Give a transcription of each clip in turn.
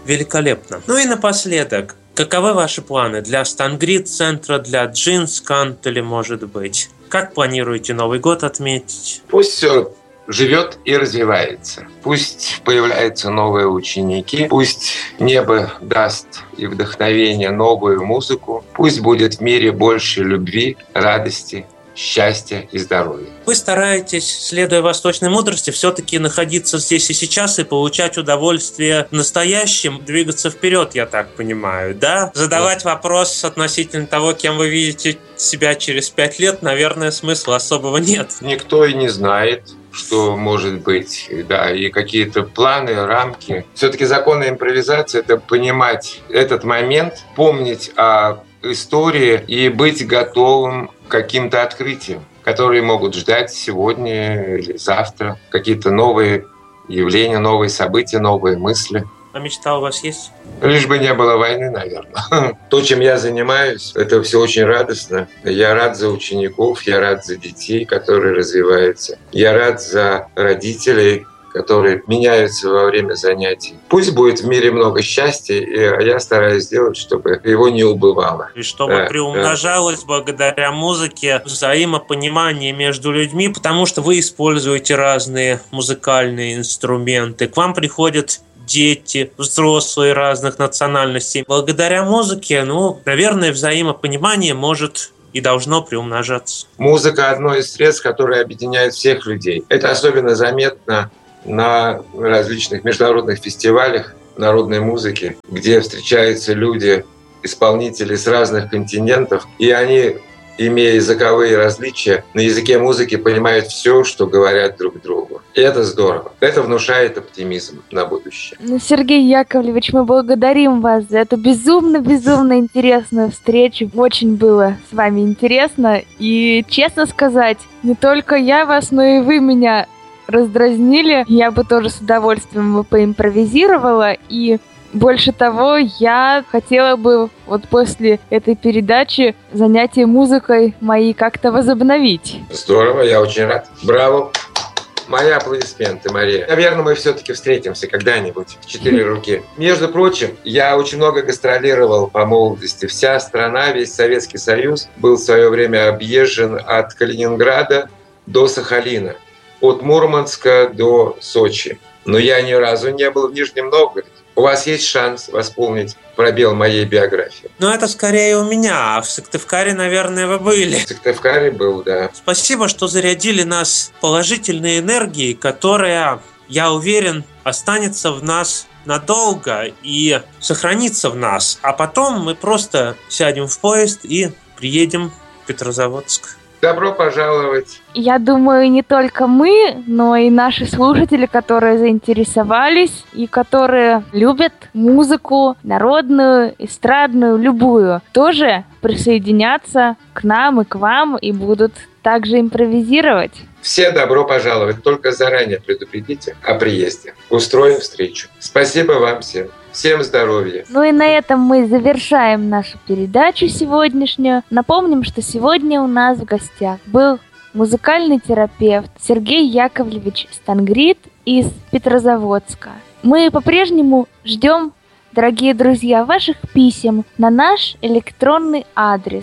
Великолепно. Ну и напоследок, каковы ваши планы для Стангрид-центра, для Джинскантеля, может быть? Как планируете Новый год отметить? Пусть все живет и развивается. Пусть появляются новые ученики, пусть небо даст и вдохновение новую музыку, пусть будет в мире больше любви, радости, счастья и здоровья. Вы стараетесь, следуя восточной мудрости, все-таки находиться здесь и сейчас и получать удовольствие настоящим, двигаться вперед, я так понимаю, да? Задавать вопрос относительно того, кем вы видите себя через 5 лет, наверное, смысла особого нет. Никто и не знает, что может быть, да, и какие-то планы, рамки. Все-таки законная импровизация — это понимать этот момент, помнить о истории и быть готовым к каким-то открытиям, которые могут ждать сегодня или завтра. Какие-то новые явления, новые события, новые мысли. А мечта у вас есть? Лишь бы не было войны, наверное. То, чем я занимаюсь, это все очень радостно. Я рад за учеников, я рад за детей, которые развиваются. Я рад за родителей, которые меняются во время занятий. Пусть будет в мире много счастья, и я стараюсь сделать, чтобы его не убывало. И чтобы приумножалось благодаря музыке взаимопонимание между людьми, потому что вы используете разные музыкальные инструменты. К вам приходят дети, взрослые разных национальностей. Благодаря музыке, наверное, взаимопонимание может и должно приумножаться. Музыка – одно из средств, которое объединяет всех людей. Это особенно заметно на различных международных фестивалях народной музыки, где встречаются люди, исполнители с разных континентов, и они, имея языковые различия, на языке музыки понимают все, что говорят друг другу. И это здорово. Это внушает оптимизм на будущее. Сергей Яковлевич, мы благодарим вас за эту безумно интересную встречу. Очень было с вами интересно. И, честно сказать, не только я вас, но и вы меня раздразнили. Я бы тоже с удовольствием поимпровизировала. И больше того, я хотела бы после этой передачи занятия музыкой мои как-то возобновить. Здорово, я очень рад. Браво! Мои аплодисменты, Мария. Наверное, мы все-таки встретимся когда-нибудь в 4 руки. Между прочим, я очень много гастролировал по молодости. Вся страна, весь Советский Союз был в свое время объезжен от Калининграда до Сахалина, от Мурманска до Сочи. Но я ни разу не был в Нижнем Новгороде. У вас есть шанс восполнить пробел моей биографии. Это скорее у меня, а в Сыктывкаре, наверное, вы были. В Сыктывкаре был, да. Спасибо, что зарядили нас положительной энергией, которая, я уверен, останется в нас надолго и сохранится в нас. А потом мы просто сядем в поезд и приедем в Петрозаводск. Добро пожаловать. Я думаю, не только мы, но и наши слушатели, которые заинтересовались и которые любят музыку народную, эстрадную, любую, тоже присоединятся к нам и к вам и будут также импровизировать. Все добро пожаловать, только заранее предупредите о приезде. Устроим встречу. Спасибо вам всем. Всем здоровья. И на этом мы завершаем нашу передачу сегодняшнюю. Напомним, что сегодня у нас в гостях был музыкальный терапевт Сергей Яковлевич Стангрид из Петрозаводска. Мы по-прежнему ждем, дорогие друзья, ваших писем на наш электронный адрес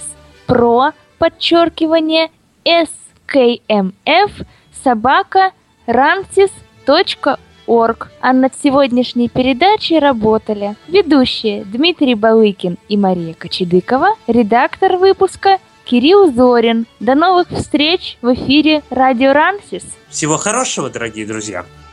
pro_skmf@ransis.org. А над сегодняшней передачей работали ведущие Дмитрий Балыкин и Мария Кочедыкова, редактор выпуска Кирилл Зорин. До новых встреч в эфире Радио Рансис. Всего хорошего, дорогие друзья!